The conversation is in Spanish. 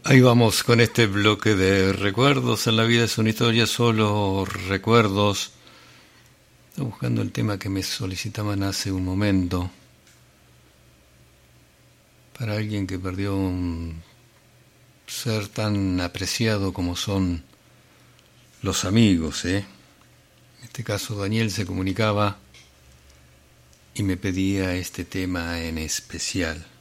Ahí vamos con este bloque de recuerdos. En la vida es una historia, solo recuerdos. Estoy buscando el tema que me solicitaban hace un momento. Para alguien que perdió un ser tan apreciado como son los amigos, ¿eh? En este caso Daniel se comunicaba y me pedía este tema en especial.